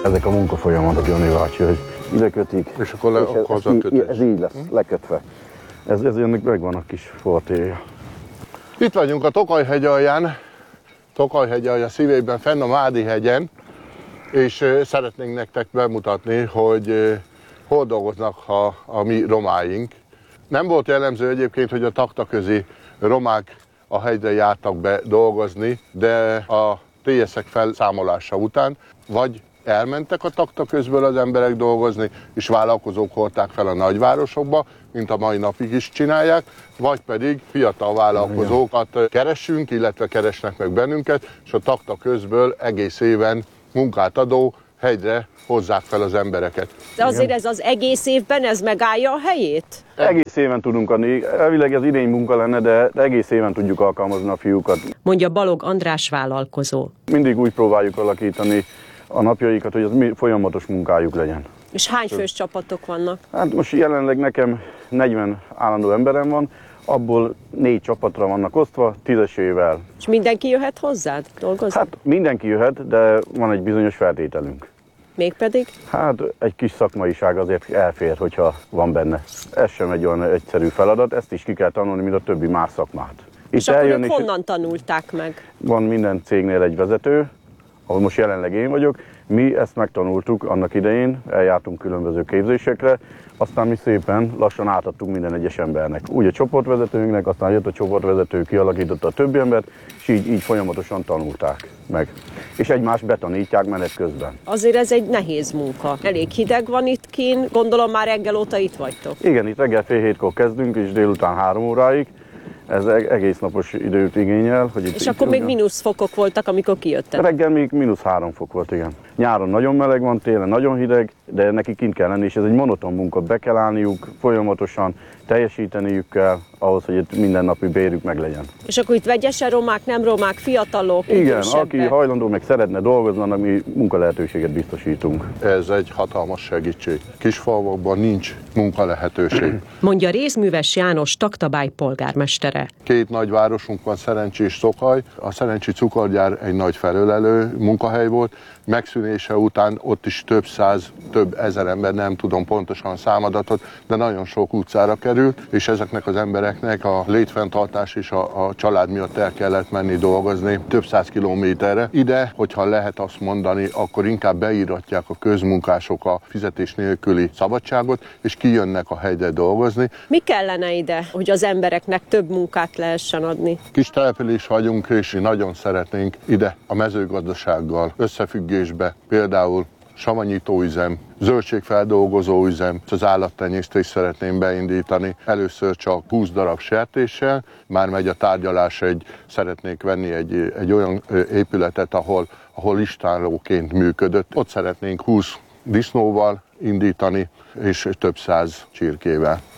Ezek a munkafolyamatok, Jani bácsi, hogy ide kötik, és akkor ez így lesz, lekötve. Ez ennek megvan a kis fortéja. Itt vagyunk a Tokaj-hegy alján, Tokaj-hegy alja szívében, fenn a Mádi-hegyen, és szeretnénk nektek bemutatni, hogy hol dolgoznak a mi romáink. Nem volt jellemző egyébként, hogy a taktaközi romák a hegyre jártak be dolgozni, de a TS-ek felszámolása után vagy elmentek a taktaközből az emberek dolgozni, és vállalkozók hordták fel a nagyvárosokba, mint a mai napig is csinálják, vagy pedig fiatal vállalkozókat keresünk, illetve keresnek meg bennünket, és a taktaközből egész éven munkát adó hegyre hozzák fel az embereket. De azért ez az egész évben, ez megállja a helyét? Egész éven tudunk adni, elvileg ez idény munka lenne, de egész éven tudjuk alkalmazni a fiúkat. Mondja Balog András vállalkozó. Mindig úgy próbáljuk alakítani a napjaikat, hogy az folyamatos munkájuk legyen. És hány fős csapatok vannak? Hát most jelenleg nekem 40 állandó emberem van, abból 4 csapatra vannak osztva, 10-esével. És mindenki jöhet hozzád dolgozni? Hát mindenki jöhet, de van egy bizonyos feltételünk. Mégpedig? Hát egy kis szakmaiság azért elfér, hogyha van benne. Ez sem egy olyan egyszerű feladat, ezt is ki kell tanulni, mint a többi más szakmát. És akkor ők honnan tanulták meg? Van minden cégnél egy vezető, ahol most jelenleg én vagyok. Mi ezt megtanultuk annak idején, eljártunk különböző képzésekre, aztán mi szépen lassan átadtuk minden egyes embernek. Úgy a csoportvezetőnknek, aztán jött a csoportvezető, kialakította a többi embert, és így folyamatosan tanulták meg. És egymást betanítják menet közben. Azért ez egy nehéz munka. Elég hideg van itt kint, gondolom már reggel óta itt vagytok. Igen, itt reggel fél 7-kor kezdünk, és délután 3 óráig. Ez egész napos időt igényel. Hogy itt és akkor még mínuszfokok voltak, amikor kijöttek? Reggel még -3 fok volt, igen. Nyáron nagyon meleg van, télen nagyon hideg, de neki kint kell lenni, és ez egy monoton munka. Be kell állniuk, folyamatosan teljesíteniük kell, ahhoz, hogy itt mindennapi bérük meg legyen. És akkor itt vegyesen romák, nem romák, fiatalok, igen, idősebbek. Aki hajlandó, meg szeretne dolgozni, annak mi munkalehetőséget biztosítunk. Ez egy hatalmas segítség. Kisfalvakban nincs munkalehetőség. Mondja Rézműves János Taktabály polgármestere. 2 nagyvárosunk van, Szerencsi és Tokaj. A Szerencsi cukorgyár egy nagy felölelő munkahely volt. Megszűnése után ott is több száz, több ezer ember, nem tudom pontosan a számadatot, de nagyon sok utcára került, és ezeknek az embereknek a létfenntartás és a család miatt el kellett menni dolgozni több száz kilométerre. Ide, hogyha lehet azt mondani, akkor inkább beíratják a közmunkások a fizetés nélküli szabadságot, és kijönnek a hegyre dolgozni. Mi kellene ide, hogy az embereknek több munkát lehessen adni? Kis település vagyunk, és nagyon szeretnénk ide a mezőgazdasággal összefüggésbe, például savanyítóüzem, zöldségfeldolgozó üzem, az állattenyésztést szeretném beindítani. Először csak 20 darab sertéssel, már megy a tárgyalás, szeretnék venni egy olyan épületet, ahol istállóként működött. Ott szeretnénk 20 disznóval indítani, és több száz csirkével.